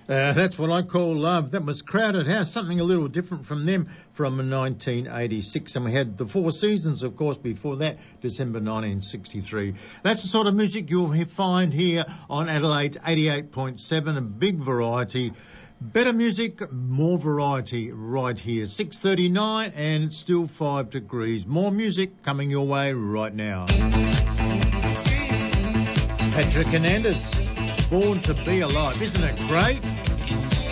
That's what I call love. That was Crowded House, something a little different from them from 1986. And we had the Four Seasons, of course, before that, December 1963. That's the sort of music you'll find here on Adelaide's 88.7, a big variety. Better music, more variety right here. 6:39 and it's still 5 degrees. More music coming your way right now. Patrick Hernandez, Born to Be Alive. Isn't it great?